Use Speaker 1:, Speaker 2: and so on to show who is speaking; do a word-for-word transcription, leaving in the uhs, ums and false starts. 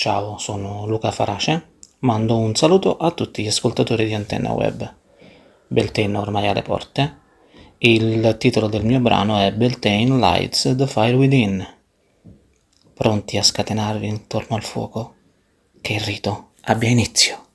Speaker 1: Ciao, sono Luca Farace, mando un saluto a tutti gli ascoltatori di Antenna Web. Beltane ormai alle porte. Il titolo del mio brano è Beltane Lights the Fire Within. Pronti a scatenarvi intorno al fuoco? Che il rito abbia inizio.